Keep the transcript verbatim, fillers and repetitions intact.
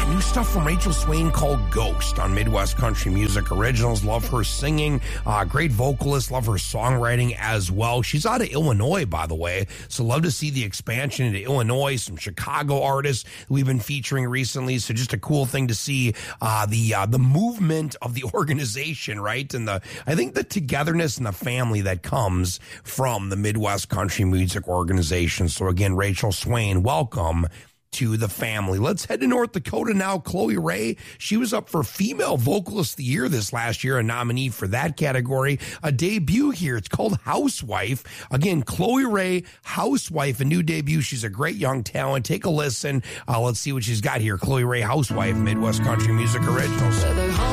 new stuff from Rachel Swain called Ghost on Midwest Country Music Originals. Love her singing. Uh, great vocalist. Love her songwriting as well. She's out of Illinois, by the way. So love to see the expansion into Illinois. Some Chicago artists we've been featuring recently. So just a cool thing to see uh, the uh, the movement of the organization, right? And the I think the togetherness and the family that comes from the Midwest Country Music Organization. So again, Rachel Swain, welcome to the family. Let's head to North Dakota now. Chloe Ray, she was up for Female Vocalist of the Year this last year, a nominee for that category. A debut here. It's called Housewife. Again, Chloe Ray, Housewife, a new debut. She's a great young talent. Take a listen. Uh, let's see what she's got here. Chloe Ray, Housewife, Midwest Country Music Originals.